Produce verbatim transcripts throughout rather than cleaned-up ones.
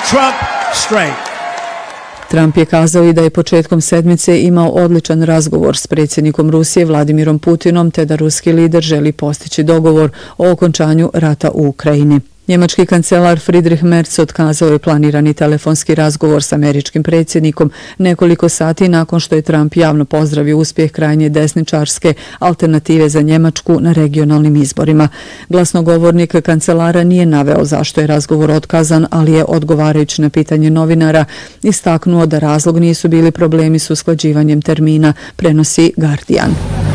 Trump straight. Trump je kazao i da je početkom sedmice imao odličan razgovor s predsjednikom Rusije Vladimirom Putinom, te da ruski lider želi postići dogovor o okončanju rata u Ukrajini. Njemački kancelar Friedrich Merz otkazao je planirani telefonski razgovor s američkim predsjednikom nekoliko sati nakon što je Trump javno pozdravio uspjeh krajnje desničarske alternative za Njemačku na regionalnim izborima. Glasnogovornik kancelara nije naveo zašto je razgovor otkazan, ali je odgovarajući na pitanje novinara istaknuo da razlog nisu bili problemi s usklađivanjem termina, prenosi Guardian.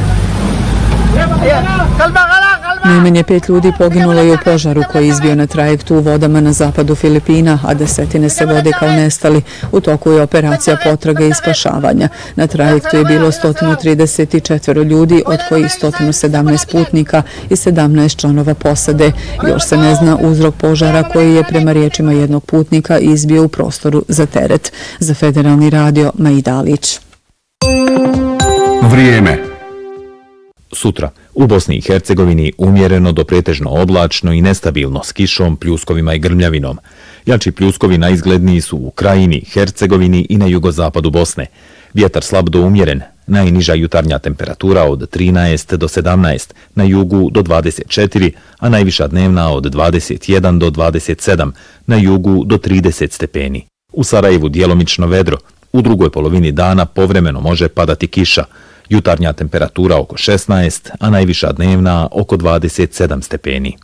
Najmanje pet ljudi poginulo je u požaru koji je izbio na trajektu u vodama na zapadu Filipina, a desetine se vode kao nestali. U toku je operacija potrage i spašavanja. Na trajektu je bilo sto trideset četiri ljudi, od kojih sto sedamnaest putnika i sedamnaest članova posade. Još se ne zna uzrok požara koji je prema riječima jednog putnika izbio u prostoru za teret. Za Federalni radio, Maida Alić. Vrijeme. Sutra u Bosni i Hercegovini umjereno do pretežno oblačno i nestabilno s kišom, pljuskovima i grmljavinom. Jači pljuskovi najizgledniji su u Krajini, Hercegovini i na jugozapadu Bosne. Vjetar slab do umjeren, najniža jutarnja temperatura od trinaest do sedamnaest, na jugu do dvadeset četiri, a najviša dnevna od dvadeset jedan do dvadeset sedam, na jugu do trideset stepeni. U Sarajevu djelomično vedro, u drugoj polovini dana povremeno može padati kiša. Jutarnja temperatura oko šesnaest, a najviša dnevna oko dvadeset sedam stepeni.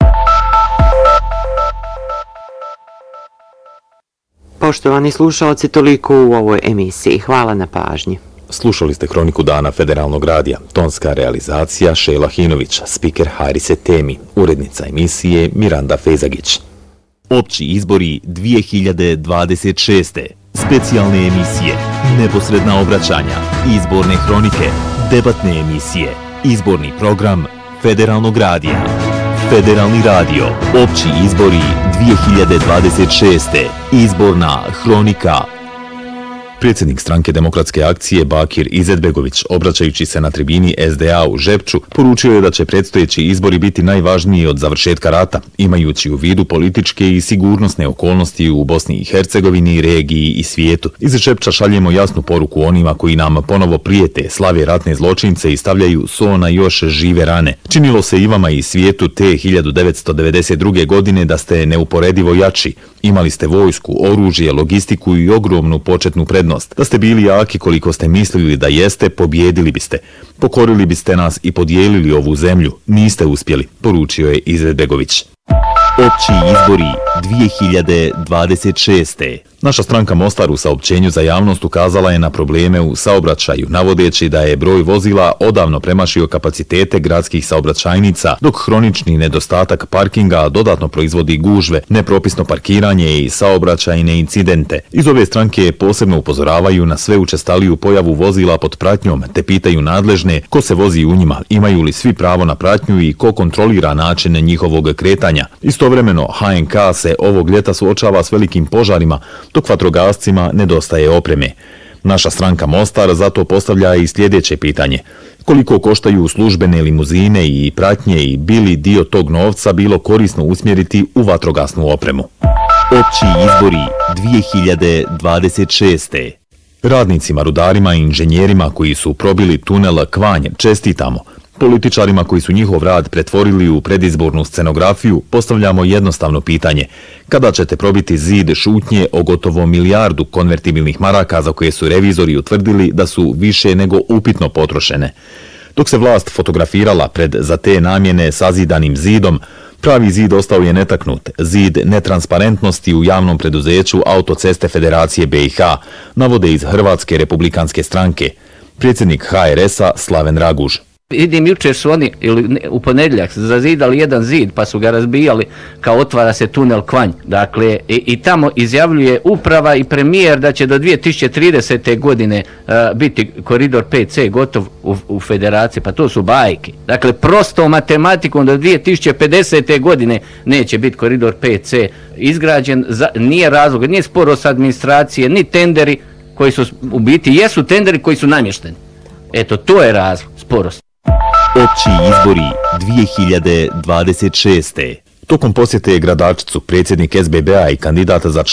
Poštovani slušalci, toliko u ovoj emisiji. Hvala na pažnji. Slušali ste Hroniku dana Federalnog radija. Tonska realizacija Šejla Hinović, spiker Harise Temi, urednica emisije Miranda Fezagić. Opći izbori dvije hiljade dvadeset šeste. Specijalne emisije, neposredna obraćanja, izborne hronike, debatne emisije, izborni program Federalnog radija. Federalni radio, opći izbori dvije hiljade dvadeset šeste. Izborna hronika. Predsjednik stranke Demokratske akcije Bakir Izetbegović, obraćajući se na tribini S D A u Žepču, poručio je da će predstojeći izbori biti najvažniji od završetka rata, imajući u vidu političke i sigurnosne okolnosti u Bosni i Hercegovini, regiji i svijetu. Iz Žepča šaljemo jasnu poruku onima koji nam ponovo prijete, slave ratne zločince i stavljaju so na još žive rane. Činilo se i vama i svijetu te hiljadu devetsto devedeset druge. godine da ste neuporedivo jači. Imali ste vojsku, oružje, logistiku i ogromnu početnu prednost. Da ste bili jaki koliko ste mislili da jeste, pobjedili biste. Pokorili biste nas i podijelili ovu zemlju. Niste uspjeli, poručio je Izetbegović. Opći izbori dvije hiljade dvadeset šeste. Naša stranka Mostar u saopćenju za javnost ukazala je na probleme u saobraćaju, navodeći da je broj vozila odavno premašio kapacitete gradskih saobraćajnica, dok hronični nedostatak parkinga dodatno proizvodi gužve, nepropisno parkiranje i saobraćajne incidente. Iz ove stranke posebno upozoravaju na sve učestaliju pojavu vozila pod pratnjom, te pitaju nadležne ko se vozi u njima, imaju li svi pravo na pratnju i ko kontrolira način njihovog kretanja. Istovremeno, H N K se ovog ljeta suočava s velikim požarima, dok vatrogascima nedostaje opreme. Naša stranka Mostar zato postavlja i sljedeće pitanje. Koliko koštaju službene limuzine i pratnje i bi li dio tog novca bilo korisno usmjeriti u vatrogasnu opremu? Opći izbori dvije hiljade dvadeset šeste. Radnicima, rudarima i inženjerima koji su probili tunel Kvanj čestitamo. Političarima koji su njihov rad pretvorili u predizbornu scenografiju postavljamo jednostavno pitanje. Kada ćete probiti zid šutnje o gotovo milijardu konvertibilnih maraka za koje su revizori utvrdili da su više nego upitno potrošene? Dok se vlast fotografirala pred za te namjene sazidanim zidom, pravi zid ostao je netaknut, zid netransparentnosti u javnom preduzeću Autoceste Federacije B i H, navode iz Hrvatske republikanske stranke. Predsjednik H R S-a Slaven Raguž. Vidim, jučer su oni ili u ponedjeljak zazidali jedan zid pa su ga razbijali kao otvara se tunel Kvanj. Dakle, i, i tamo izjavljuje uprava i premijer da će do dvije tisuće tridesete. godine uh, biti koridor P C gotov u, u federaciji. Pa to su bajke. Dakle, prostom matematikom do dvije tisuće pedesete. godine neće biti koridor P C izgrađen. Za, nije razlog, nije sporost administracije, ni tenderi koji su u biti, jesu tenderi koji su namješteni. Eto, to je razlog, sporost. Opći izbori dvije hiljade dvadeset šeste. Tokom posjete Gradačcu predsjednik S B B-a i kandidata za člana